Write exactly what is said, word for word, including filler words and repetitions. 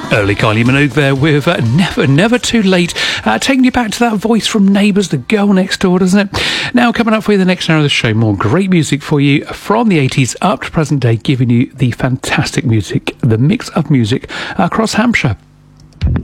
Early Kylie Minogue there with uh, Never, Never Too Late. Uh, taking you back to that voice from Neighbours, the girl next door, doesn't it? Now, coming up for you the next hour of the show, more great music for you from the eighties up to present day, giving you the fantastic music, the mix of music across Hampshire.